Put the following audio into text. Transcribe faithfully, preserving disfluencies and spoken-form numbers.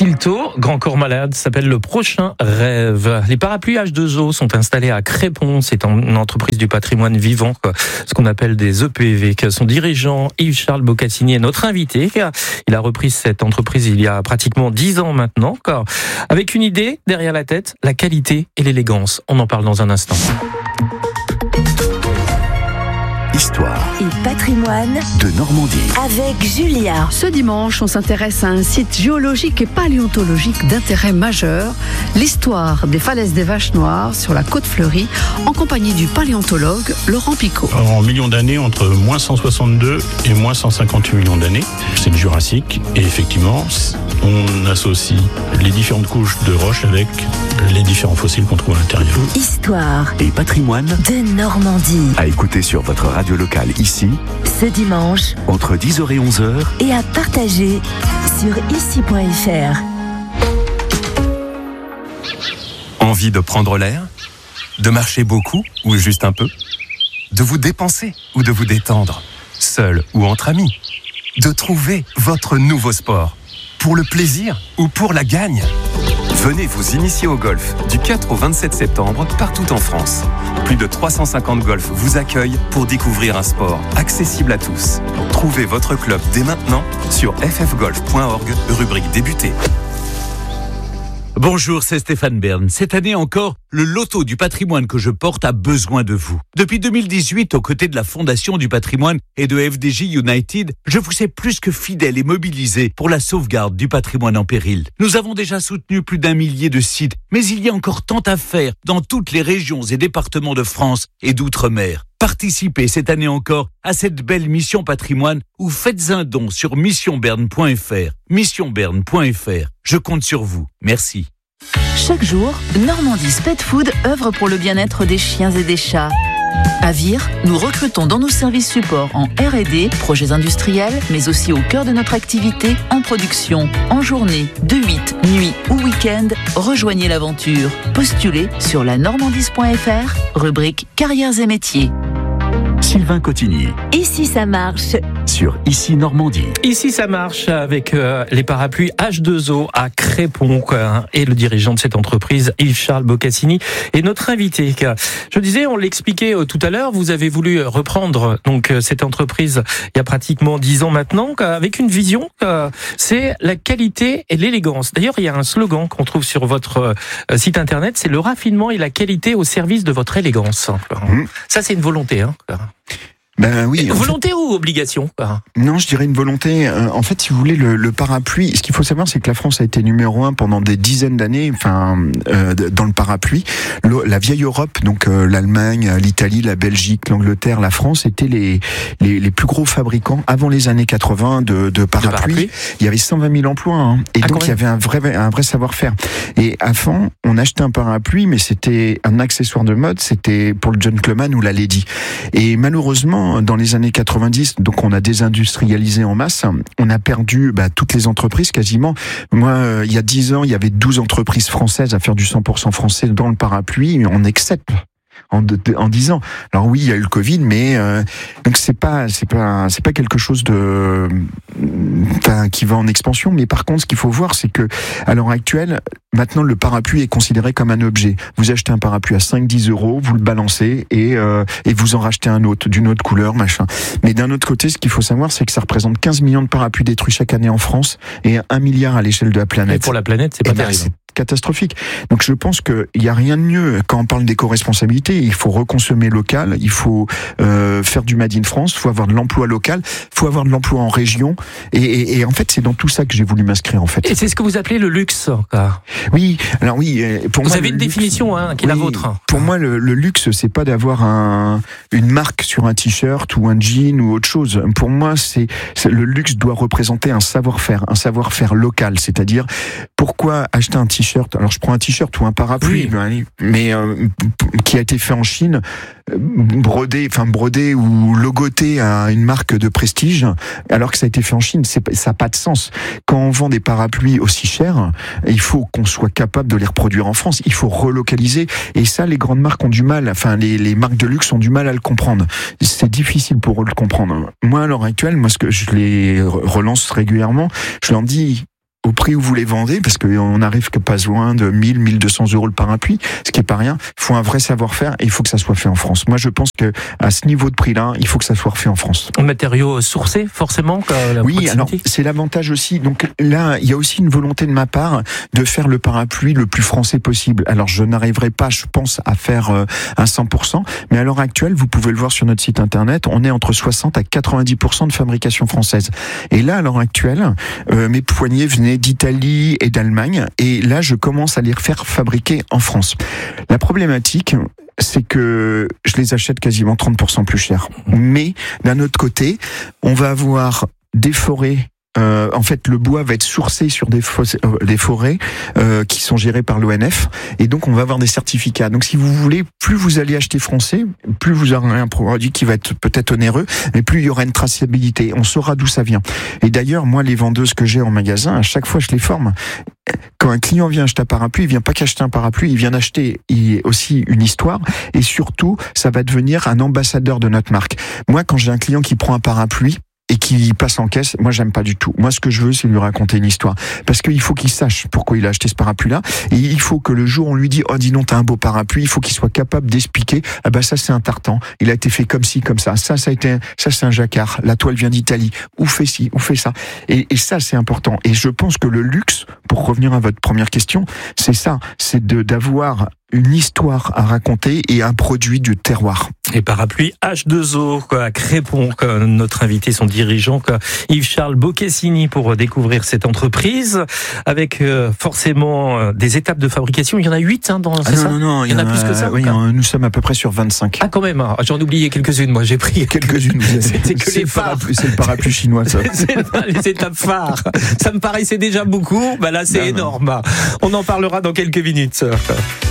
Stilto, Grand Corps Malade, s'appelle Le Prochain Rêve. Les parapluies H deux O sont installés à Crépon. C'est une entreprise du patrimoine vivant, quoi. Ce qu'on appelle des E P V. Son dirigeant, Yves-Charles Boccassini, est notre invité. Il a repris cette entreprise il y a pratiquement dix ans maintenant, quoi. Avec une idée derrière la tête, la qualité et l'élégance. On en parle dans un instant. Histoire et patrimoine de Normandie avec Julia. Ce dimanche, on s'intéresse à un site géologique et paléontologique d'intérêt majeur, l'histoire des falaises des Vaches Noires sur la Côte Fleurie, en compagnie du paléontologue Laurent Picot. En millions d'années, entre moins cent soixante-deux et moins cent cinquante-huit millions d'années, c'est le Jurassique. Et effectivement, on associe les différentes couches de roches avec les différents fossiles qu'on trouve à l'intérieur. Histoire et patrimoine de Normandie. À écouter sur votre radio locale ici, ce dimanche, entre dix heures et onze heures, et à partager sur ici point f r. Envie de prendre l'air? De marcher beaucoup ou juste un peu? De vous dépenser ou de vous détendre? Seul ou entre amis? De trouver votre nouveau sport? Pour le plaisir ou pour la gagne? Venez vous initier au golf du quatre au vingt-sept septembre partout en France. Plus de trois cent cinquante golfs vous accueillent pour découvrir un sport accessible à tous. Trouvez votre club dès maintenant sur f f golf point org, rubrique débuter. Bonjour, c'est Stéphane Bern. Cette année encore, le loto du patrimoine que je porte a besoin de vous. Depuis deux mille dix-huit, aux côtés de la Fondation du patrimoine et de F D J United, je vous ai plus que fidèle et mobilisé pour la sauvegarde du patrimoine en péril. Nous avons déjà soutenu plus d'un millier de sites, mais il y a encore tant à faire dans toutes les régions et départements de France et d'outre-mer. Participez cette année encore à cette belle mission patrimoine ou faites un don sur mission bern point f r. mission bern point f r. Je compte sur vous. Merci. Chaque jour, Normandie's Pet Food œuvre pour le bien-être des chiens et des chats. À Vire, nous recrutons dans nos services supports en R et D, projets industriels, mais aussi au cœur de notre activité, en production, en journée, de huit, nuit ou week-end. Rejoignez l'aventure. Postulez sur la normandis point f r, rubrique carrières et métiers. Sylvain Cotigny. Ici ça marche. Sur Ici Normandie. Ici ça marche avec euh, les parapluies H deux O à Crépon, quoi, et le dirigeant de cette entreprise, Yves-Charles Boccassini, est notre invité. Je disais, on l'expliquait euh, tout à l'heure, vous avez voulu reprendre donc euh, cette entreprise il y a pratiquement dix ans maintenant, quoi, avec une vision, euh, c'est la qualité et l'élégance. D'ailleurs, il y a un slogan qu'on trouve sur votre euh, site internet, c'est le raffinement et la qualité au service de votre élégance. Mmh. Ça, c'est une volonté, hein. Ben oui. Volonté fait... ou obligation? Non, je dirais une volonté. En fait, si vous voulez, le, le parapluie, ce qu'il faut savoir, c'est que la France a été numéro un pendant des dizaines d'années, enfin, euh, dans le parapluie. Le, la vieille Europe, donc euh, l'Allemagne, l'Italie, la Belgique, l'Angleterre, la France, étaient les, les, les plus gros fabricants avant les années quatre-vingts de, de parapluies. De parapluie. Il y avait cent vingt mille emplois, hein, et ah, donc il y avait un vrai, un vrai savoir-faire. Et avant, on achetait un parapluie, mais c'était un accessoire de mode, c'était pour le gentleman ou la lady. Et malheureusement, dans les années quatre-vingt-dix, donc on a désindustrialisé en masse, on a perdu bah, toutes les entreprises quasiment. Moi, euh, il y a dix ans, il y avait douze entreprises françaises à faire du cent pour cent français dans le parapluie, on excepte en, de, en dix ans. Alors oui, il y a eu le Covid, mais euh, donc c'est pas c'est pas c'est pas quelque chose de enfin, qui va en expansion. Mais par contre, ce qu'il faut voir, c'est que à l'heure actuelle, maintenant le parapluie est considéré comme un objet. Vous achetez un parapluie à cinq dix euros, vous le balancez et euh, et vous en rachetez un autre d'une autre couleur, machin. Mais d'un autre côté, ce qu'il faut savoir, c'est que ça représente quinze millions de parapluies détruits chaque année en France et un milliard à l'échelle de la planète. Et pour la planète, c'est pas terrible. Ben, catastrophique. Donc je pense qu'il n'y a rien de mieux quand on parle d'éco-responsabilité. Il faut reconsommer local, il faut euh, faire du Made in France, il faut avoir de l'emploi local, il faut avoir de l'emploi en région. Et, et, et en fait, c'est dans tout ça que j'ai voulu m'inscrire en fait. Et c'est ce que vous appelez le luxe, quoi. Oui, alors oui. Pour vous moi, avez une luxe, définition hein, qui est oui, la vôtre. Pour moi, le, le luxe, c'est pas d'avoir un, une marque sur un t-shirt ou un jean ou autre chose. Pour moi, c'est, c'est le luxe doit représenter un savoir-faire, un savoir-faire local. C'est-à-dire, pourquoi acheter un t-shirt t-shirt, alors je prends un t-shirt ou un parapluie, oui. mais euh, qui a été fait en Chine, brodé, enfin brodé ou logoté à une marque de prestige, alors que ça a été fait en Chine, c'est, ça n'a pas de sens. Quand on vend des parapluies aussi chers, il faut qu'on soit capable de les reproduire en France, il faut relocaliser, et ça les grandes marques ont du mal, enfin les, les marques de luxe ont du mal à le comprendre. C'est difficile pour eux de le comprendre. Moi à l'heure actuelle, moi ce que je les relance régulièrement, je leur dis, au prix où vous les vendez, parce qu'on n'arrive que pas loin de mille, mille deux cents euros le parapluie, ce qui est pas rien. Il faut un vrai savoir-faire et il faut que ça soit fait en France. Moi, je pense que à ce niveau de prix-là, il faut que ça soit fait en France. Matériaux sourcés, forcément. La oui, alors c'est l'avantage aussi. Donc là, il y a aussi une volonté de ma part de faire le parapluie le plus français possible. Alors, je n'arriverai pas, je pense, à faire euh, un cent pour cent, mais à l'heure actuelle, vous pouvez le voir sur notre site internet, on est entre soixante à quatre-vingt-dix pour cent de fabrication française. Et là, à l'heure actuelle, euh, mes poignées venaient d'Italie et d'Allemagne, et là je commence à les refaire fabriquer en France. La problématique, c'est que je les achète quasiment trente pour cent plus cher. Mais d'un autre côté, on va avoir des forêts. Euh, en fait, le bois va être sourcé sur des, fos- euh, des forêts euh, qui sont gérées par l'O N F, et donc on va avoir des certificats. Donc, si vous voulez, plus vous allez acheter français, plus vous aurez un produit qui va être peut-être onéreux, mais plus il y aura une traçabilité. On saura d'où ça vient. Et d'ailleurs, moi, les vendeuses que j'ai en magasin, à chaque fois, je les forme. Quand un client vient acheter un parapluie, il vient pas qu'acheter un parapluie, il vient acheter aussi une histoire, et surtout, ça va devenir un ambassadeur de notre marque. Moi, quand j'ai un client qui prend un parapluie et qui passe en caisse, moi j'aime pas du tout. Moi ce que je veux, c'est lui raconter une histoire, parce qu'il faut qu'il sache pourquoi il a acheté ce parapluie-là, et il faut que le jour où on lui dit oh dis donc t'as un beau parapluie, il faut qu'il soit capable d'expliquer ah bah ça c'est un tartan, il a été fait comme ci comme ça, ça ça a été ça c'est un jacquard, la toile vient d'Italie, ou fait ci ou fait ça, et, et ça c'est important. Et je pense que le luxe, pour revenir à votre première question, c'est ça, c'est de d'avoir une histoire à raconter et un produit du terroir. Et parapluie H deux O à Crépon, notre invité, son dirigeant Yves-Charles Boccassini, pour découvrir cette entreprise avec forcément des étapes de fabrication. Il y en a huit hein, dans ah non, non, non, il y en a, a plus que ça. Oui, nous sommes à peu près sur vingt-cinq. Ah quand même, j'en ai oublié quelques-unes. Moi j'ai pris quelques-unes. C'était que les phares. C'est le parapluie chinois ça. C'est les étapes phares. Ça me paraissait déjà beaucoup. Bah là c'est non, énorme. Non. On en parlera dans quelques minutes.